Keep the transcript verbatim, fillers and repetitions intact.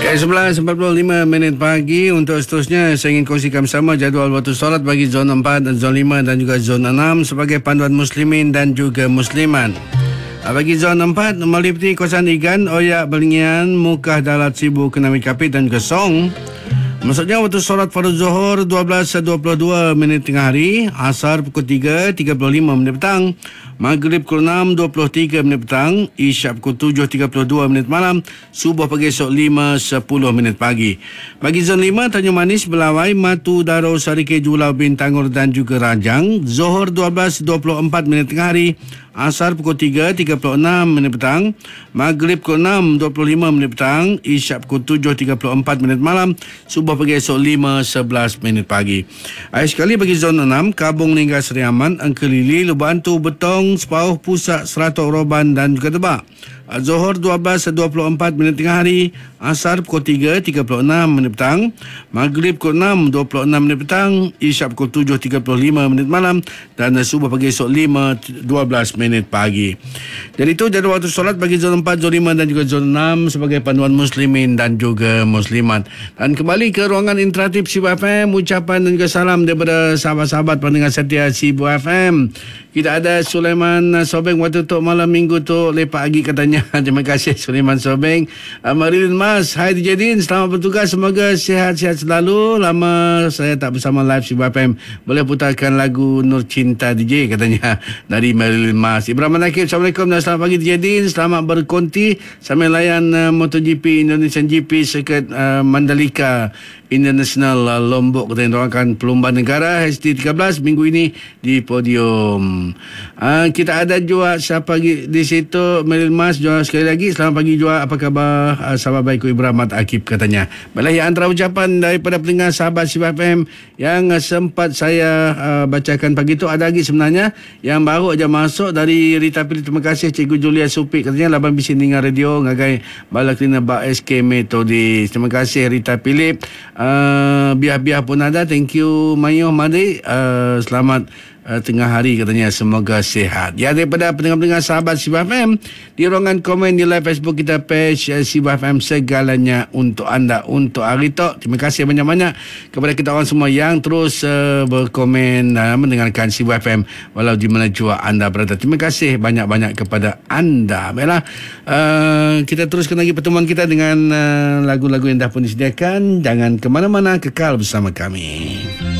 Ya, sebelas empat puluh lima minit pagi. Untuk seterusnya, saya ingin kongsikan bersama jadual waktu solat bagi zon empat, zon lima dan juga zon enam sebagai panduan muslimin dan juga musliman. Bagi zon empat, meliputi kawasan Igan, Oyak, Belingian, Mukah, Dalat, Sibu, Kenami Kapit dan Kesong. Maksudnya waktu solat fardu Zuhur dua belas dua puluh dua minit tengah hari, Asar pukul tiga tiga puluh lima minit petang, Maghrib pukul enam dua puluh tiga minit petang, Isyak pukul tujuh tiga puluh dua minit malam, Subuh pagi esok lima sepuluh minit pagi. Bagi zon lima, Tanjung Manis, Belawai, Matu, Daro, Sarike, Julau, Bintangor dan juga Rajang, Zuhur dua belas dua puluh empat minit tengah hari, Asar pukul tiga tiga puluh enam minit petang, Maghrib pukul enam dua puluh lima minit petang, Isyak pukul tujuh tiga puluh empat minit malam, Subuh pagi esok lima sebelas minit pagi. Akhir sekali bagi zon enam, Kabung, Lingga, Seri Aman, Angkelili, Lubantu, Betong, Sepauh, Pusak, Seratok, Roban dan juga Tebak. Zuhur dua belas dua puluh empat minit tengah hari, Asar pukul tiga tiga puluh enam minit petang, Maghrib pukul enam dua puluh enam minit petang, Isyak pukul tujuh tiga puluh lima minit malam dan Subuh pagi esok lima dua belas minit pagi. Jadi itu jadual waktu solat bagi zon empat, zon lima dan juga zon enam sebagai panduan muslimin dan juga muslimat. Dan kembali ke ruangan interaktif Sibu F M, ucapan dan juga salam daripada sahabat-sahabat pendengar setia Sibu F M. Kita ada Sulaiman Sobeng waktu tu malam minggu tu lepak lagi katanya. Terima kasih Sulaiman Sobeng. uh, Marilyn Mas, hai D J Din, selamat bertugas, semoga sihat-sihat selalu. Lama saya tak bersama live Sibu F M, boleh putarkan lagu Nur Cinta D J katanya dari Marilyn Mas. Ibrahim Nakib, Assalamualaikum dan selamat pagi D J Din, selamat berkonti sambil layan uh, MotoGP Indonesian G P Circuit uh, Mandalika International uh, Lombok. Kita doakan pelumban negara H D tiga belas minggu ini di podium. Uh, kita ada juga siapa lagi di situ, Marilyn Mas. Juga sekali lagi selamat pagi juga, apa khabar uh, sahabat baikku Ibrahim Akib katanya. Baiklah, yang antara ucapan daripada pendengar sahabat Sibu F M yang uh, sempat saya uh, bacakan pagi itu, ada lagi sebenarnya yang baru aja masuk dari Rita Pilih. Terima kasih Cikgu Julia Supik katanya laban bisi dengar radio ngagai Balaklina Ba S K Metodis. Terima kasih Rita Pilih. Uh, biar-biar pun ada. Thank you Mayo Madi. Uh, selamat uh, tengah hari katanya, semoga sihat. Ya, daripada pendengar-pendengar sahabat Sibu F M di ruangan komen di live Facebook kita, page uh, Sibu F M, segalanya untuk anda untuk hari tu. Terima kasih banyak-banyak kepada kita orang semua yang terus uh, berkomen uh, mendengarkan Sibu F M walau di mana jua anda berada. Terima kasih banyak-banyak kepada anda. Baiklah, uh, kita teruskan lagi pertemuan kita dengan uh, lagu-lagu yang dah pun disediakan. Jangan ke mana-mana, kekal bersama kami.